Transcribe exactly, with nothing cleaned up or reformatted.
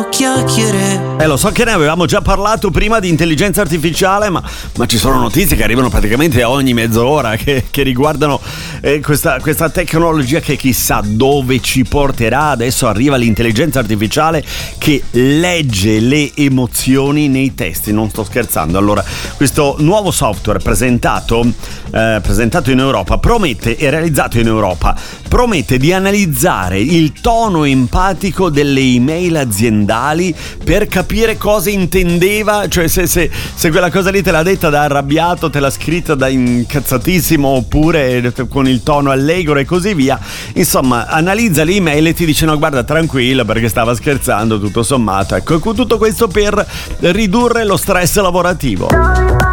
meno chiacchiere. Eh, lo so che ne avevamo già parlato prima di intelligenza artificiale, ma, ma ci sono notizie che arrivano praticamente a ogni mezz'ora che, che riguardano eh, questa, questa tecnologia che chissà dove ci porterà. Adesso arriva l'intelligenza artificiale che legge le emozioni nei testi, non sto scherzando. Allora, questo nuovo software presentato, eh, presentato in Europa promette, e realizzato in Europa, promette di analizzare il tono empatico delle email aziendali per capire cosa intendeva, cioè se, se, se quella cosa lì te l'ha detta da arrabbiato, te l'ha scritta da incazzatissimo, oppure con il tono allegro e così via. Insomma, analizza le email e ti dice no, guarda, tranquillo, perché stava scherzando, tutto sommato. Ecco, tutto questo per ridurre lo stress lavorativo.